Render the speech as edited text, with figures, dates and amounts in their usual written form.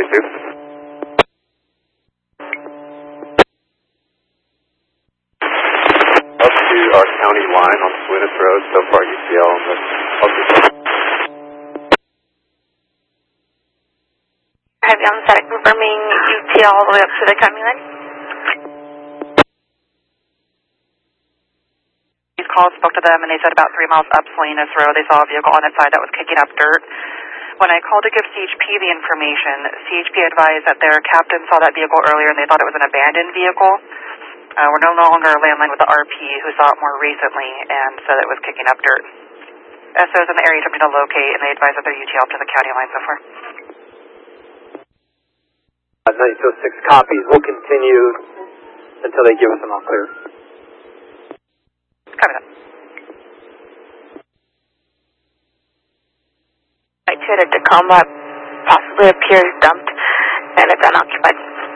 22. Up to our county line on Salinas Road, so far UTL on the Heavy on static confirming UTL all the way up to the county line. These calls spoke to them and they said about 3 miles up Salinas Road they saw a vehicle on its side that was kicking up dirt. When I called to give CHP the information, CHP advised that their captain saw that vehicle earlier and they thought it was an abandoned vehicle. We're no longer a landline with the RP who saw it more recently and said it was kicking up dirt. SOs in the area attempted to locate and they advised that they're UTL up to the county line so far. 9206 copies. We'll continue until they give us an all clear. Copy that. Right to the Tacoma possibly appears dumped and it's unoccupied.